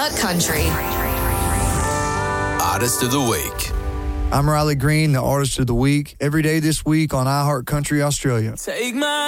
iHeart Country. Artist of the Week. I'm Riley Green, the Artist of the Week, every day this week on iHeart Country Australia. Take my